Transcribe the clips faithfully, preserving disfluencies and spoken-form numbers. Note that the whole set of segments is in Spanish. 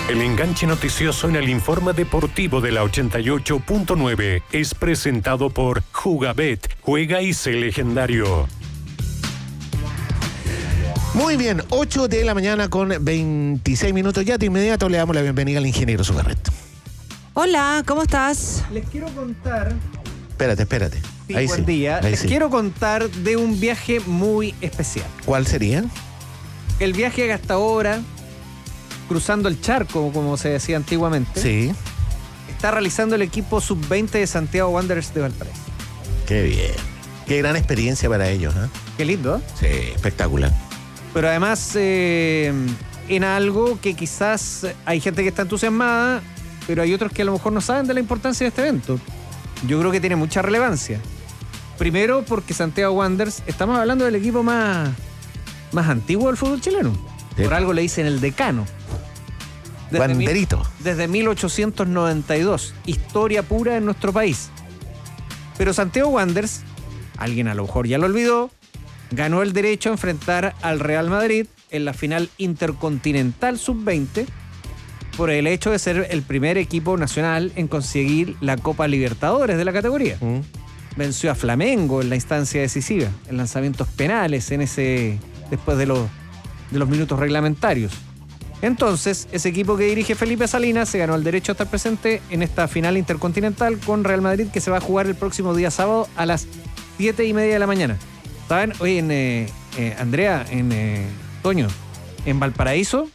El enganche noticioso en el informe deportivo de la ochenta y ocho punto nueve es presentado por Jugabet. Juega y sé legendario. Muy bien, ocho de la mañana con veintiséis minutos. Ya de inmediato le damos la bienvenida al ingeniero Sugarret. Hola, ¿cómo estás? Les quiero contar... Espérate, espérate. Sí, Ahí buen sí. día. Ahí Les sí. quiero contar de un viaje muy especial. ¿Cuál sería? El viaje que hasta ahora, cruzando el charco, como se decía antiguamente, Sí. está realizando el equipo sub veinte de Santiago Wanderers de Valparaíso. Qué bien. Qué gran experiencia para ellos, ¿eh? Qué lindo, ¿eh? Sí, espectacular. Pero además, eh, en algo que quizás hay gente que está entusiasmada, pero hay otros que a lo mejor no saben de la importancia de este evento. Yo creo que tiene mucha relevancia. Primero porque Santiago Wanderers, estamos hablando del equipo más, más antiguo del fútbol chileno. Sí. Por algo le dicen el decano. Desde Wanderito. mil- desde mil ochocientos noventa y dos. Historia pura en nuestro país. Pero Santiago Wanderers, alguien a lo mejor ya lo olvidó, ganó el derecho a enfrentar al Real Madrid en la final intercontinental sub veinte por el hecho de ser el primer equipo nacional en conseguir la Copa Libertadores de la categoría. ¿Mm? Venció a Flamengo en la instancia decisiva, en lanzamientos penales en ese después de los, de los minutos reglamentarios. Entonces, ese equipo que dirige Felipe Salinas se ganó el derecho a estar presente en esta final intercontinental con Real Madrid, que se va a jugar el próximo día sábado a las siete y media de la mañana. ¿Saben? Oye, en, eh, eh, Andrea, en eh, Toño, en Valparaíso,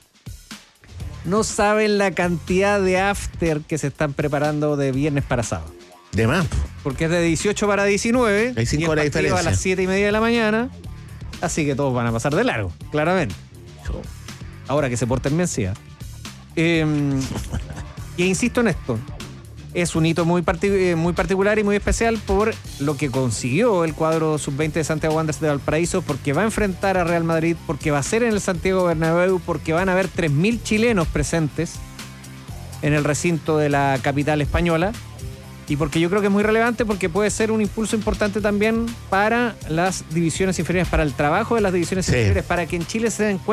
no saben la cantidad de after que se están preparando de viernes para sábado. De más. Porque es de dieciocho para diecinueve. Hay cinco y el horas de partido diferencia. a las siete y media de la mañana. Así que todos van a pasar de largo, claramente. Ahora que se porten bien, sí. ¿eh? Eh, y insisto en esto. Es un hito muy, partic- eh, muy particular y muy especial por lo que consiguió el cuadro sub veinte de Santiago Wanderers de Valparaíso, porque va a enfrentar a Real Madrid, porque va a ser en el Santiago Bernabéu, porque van a haber tres mil chilenos presentes en el recinto de la capital española. Y porque yo creo que es muy relevante, porque puede ser un impulso importante también para las divisiones inferiores, para el trabajo de las divisiones Sí. inferiores, para que en Chile se den cuenta